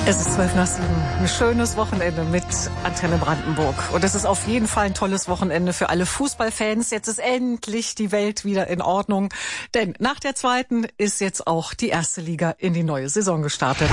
Es ist 6:12. Ein schönes Wochenende mit Antenne Brandenburg. Und es ist auf jeden Fall ein tolles Wochenende für alle Fußballfans. Jetzt ist endlich die Welt wieder in Ordnung. Denn nach der zweiten ist jetzt auch die erste Liga in die neue Saison gestartet.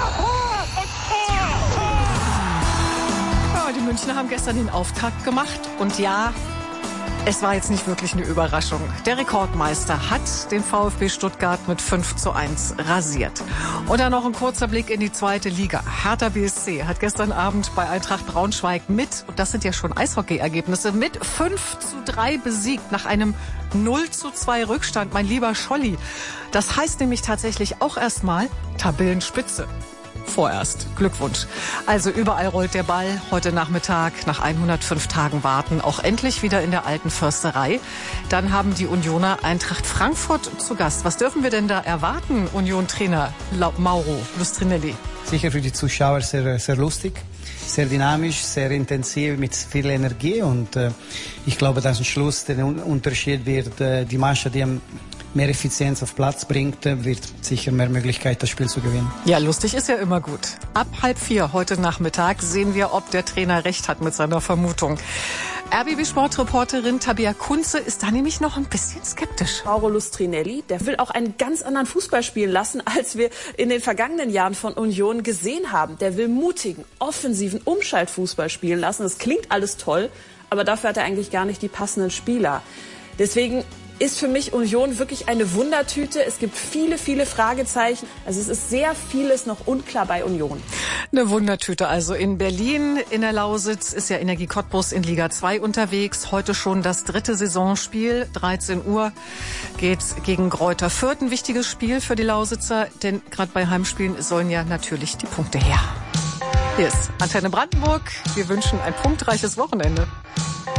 Ja, die Münchner haben gestern den Auftakt gemacht. Und ja, es war jetzt nicht wirklich eine Überraschung. Der Rekordmeister hat den VfB Stuttgart mit 5:1 rasiert. Und dann noch ein kurzer Blick in die zweite Liga. Hertha BSC hat gestern Abend bei Eintracht Braunschweig und das sind ja schon Eishockey-Ergebnisse, mit 5:3 besiegt nach einem 0:2 Rückstand, mein lieber Scholli. Das heißt nämlich tatsächlich auch erstmal Tabellenspitze. Vorerst. Glückwunsch. Also überall rollt der Ball. Heute Nachmittag nach 105 Tagen Warten auch endlich wieder in der alten Försterei. Dann haben die Unioner Eintracht Frankfurt zu Gast. Was dürfen wir denn da erwarten, Union-Trainer Mauro Lustrinelli? Sicher für die Zuschauer sehr, sehr lustig, sehr dynamisch, sehr intensiv, mit viel Energie. Und ich glaube, dass am Schluss der Unterschied wird, die Mannschaft, die mehr Effizienz auf Platz bringt, wird sicher mehr Möglichkeit, das Spiel zu gewinnen. Ja, lustig ist ja immer gut. Ab 3:30 heute Nachmittag sehen wir, ob der Trainer recht hat mit seiner Vermutung. RBB-Sportreporterin Tabea Kunze ist da nämlich noch ein bisschen skeptisch. Mauro Lustrinelli, der will auch einen ganz anderen Fußball spielen lassen, als wir in den vergangenen Jahren von Union gesehen haben. Der will mutigen, offensiven Umschaltfußball spielen lassen. Das klingt alles toll, aber dafür hat er eigentlich gar nicht die passenden Spieler. Deswegen ist für mich Union wirklich eine Wundertüte. Es gibt viele, viele Fragezeichen. Also es ist sehr vieles noch unklar bei Union. Eine Wundertüte. Also in Berlin, in der Lausitz, ist ja Energie Cottbus in Liga 2 unterwegs. Heute schon das 3. Saisonspiel. 13 Uhr geht's gegen Greuther Fürth. Ein wichtiges Spiel für die Lausitzer, denn gerade bei Heimspielen sollen ja natürlich die Punkte her. Hier ist Antenne Brandenburg. Wir wünschen ein punktreiches Wochenende.